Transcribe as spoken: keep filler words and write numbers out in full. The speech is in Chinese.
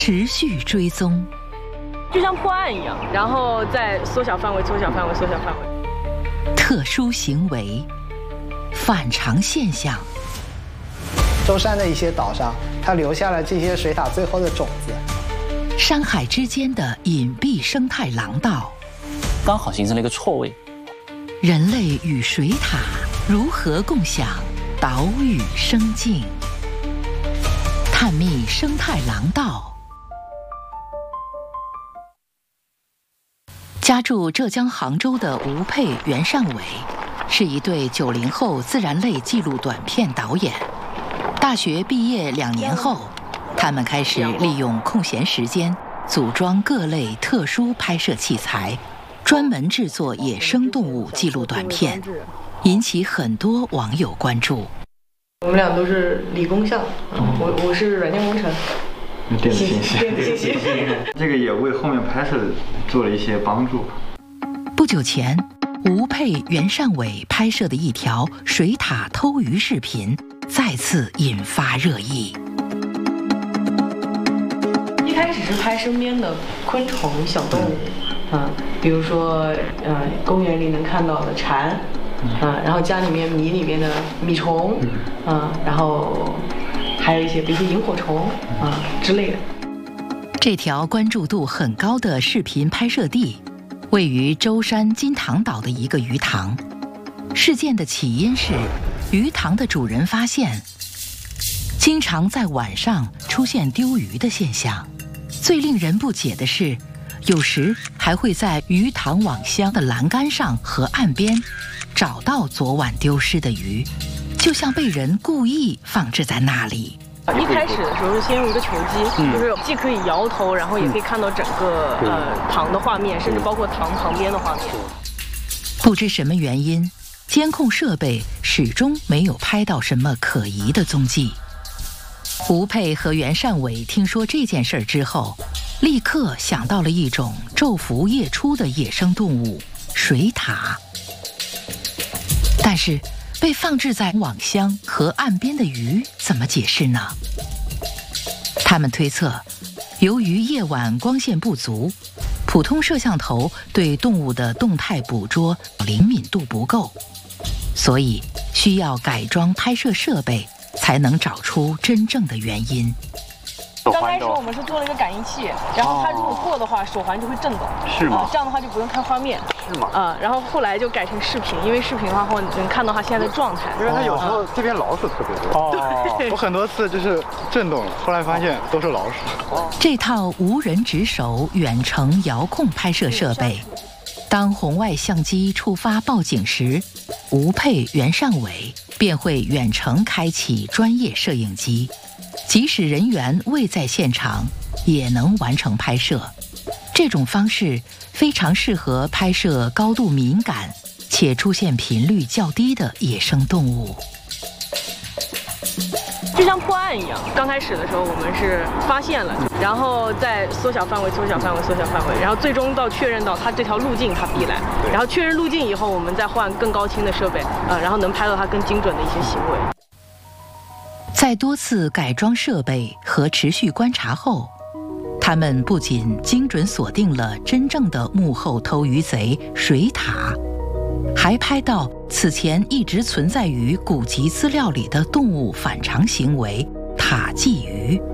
持续追踪， 就像破案一样，然后再缩小范围、缩小范围、缩小范围。 特殊行为、反常现象。 舟山的一些岛上，它留下了这些水獭最后的种子。 山海之间的隐蔽生态廊道， 刚好形成了一个错位。 人类与水獭如何共享岛屿生境？探秘生态廊道。家住浙江杭州的吴佩、袁善伟，是一对九零后自然类纪录短片导演。大学毕业两年后，他们开始利用空闲时间组装各类特殊拍摄器材，专门制作野生动物纪录短片，引起很多网友关注。 我们俩都是理工校，我我是软件工程。 电子信息， 电子信息， 这个也为后面拍摄做了一些帮助。 不久前，吴佩、袁善伟拍摄的一条水獭偷鱼视频再次引发热议。 一开始是拍身边的昆虫、小动物，嗯，比如说，呃，公园里能看到的蝉，啊，然后家里面米里面的米虫，啊，然后。还有一些，比如说萤火虫啊之类的。 这条关注度很高的视频拍摄地，位于舟山金塘岛的一个鱼塘。事件的起因是，鱼塘的主人发现，经常在晚上出现丢鱼的现象。最令人不解的是，有时还会在鱼塘网箱的栏杆上和岸边找到昨晚丢失的鱼。就像被人故意放置在那里。 一开始的时候是先用一个球机，嗯、就是既可以摇头，然后也可以看到整个、嗯、呃塘的画面，甚至包括塘旁边的画面。 不知什么原因，监控设备始终没有拍到什么可疑的踪迹。吴佩和袁善伟听说这件事之后，立刻想到了一种昼伏夜出的野生动物——水獭。但是。被放置在网箱和岸边的鱼怎么解释呢？他们推测，由于夜晚光线不足，普通摄像头对动物的动态捕捉灵敏度不够，所以需要改装拍摄设备才能找出真正的原因。 刚开始我们是做了一个感应器，然后它如果过的话，手环就会震动。 是吗？ 呃、这样的话就不用看画面。 是吗？ 啊、呃，然后后来就改成视频，因为视频的话后能看到它现在的状态。 因为它有时候这边老鼠特别多。哦。我很多次就是震动了，后来发现都是老鼠。哦。 这套无人值守远程遥控拍摄设备，当红外相机触发报警时，吴佩、袁善伟便会远程开启专业摄影机。即使人员未在现场，也能完成拍摄。这种方式非常适合拍摄高度敏感且出现频率较低的野生动物。 就像破案一样，刚开始的时候我们是发现了，然后再缩小范围、缩小范围、缩小范围，然后最终到确认到它这条路径它必来，然后确认路径以后，我们再换更高清的设备，呃，然后能拍到它更精准的一些行为。 在多次改装设备和持续观察后，他们不仅精准锁定了真正的幕后偷鱼贼水獭，还拍到此前一直存在于古籍资料里的动物反常行为塔鲫鱼。